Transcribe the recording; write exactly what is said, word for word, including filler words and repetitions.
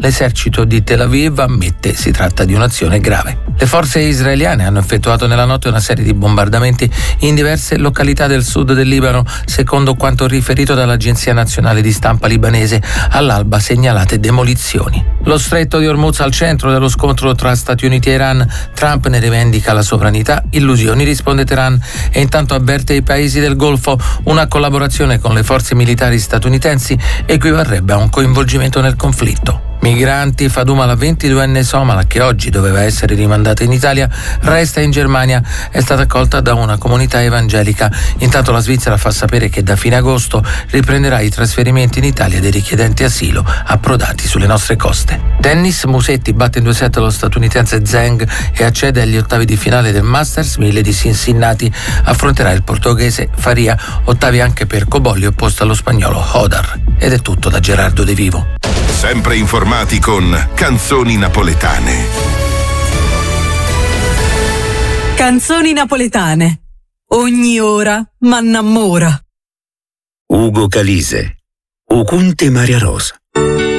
L'esercito di Tel Aviv ammette si tratta di un'azione grave. Le forze israeliane hanno effettuato nella notte una serie di bombardamenti in diverse località del sud del Libano, secondo quanto riferito dall'Agenzia Nazionale di Stampa libanese. All'alba segnalate demolizioni. Lo stretto di Hormuz al centro dello scontro tra Stati Uniti e Iran. Trump ne rivendica la sovranità. Illusioni, risponde Teheran, e intanto avverte i paesi del Golfo: una collaborazione con le forze militari statunitensi equivarrebbe a un coinvolgimento nel conflitto. Migranti, Faduma, la ventiduenne somala che oggi doveva essere rimandata in Italia, resta in Germania. È stata accolta da una comunità evangelica. Intanto la Svizzera fa sapere che da fine agosto riprenderà i trasferimenti in Italia dei richiedenti asilo approdati sulle nostre coste. Tennis, Musetti batte in due set lo statunitense Zheng e accede agli ottavi di finale del Masters mille di Cincinnati. Affronterà il portoghese Faria, ottavi anche per Cobolli opposto allo spagnolo Hodar. Ed è tutto da Gerardo De Vivo. Sempre informati con Canzoni Napoletane. Canzoni napoletane. Ogni ora m'annamora. Ugo Calise. Ucunte Maria Rosa.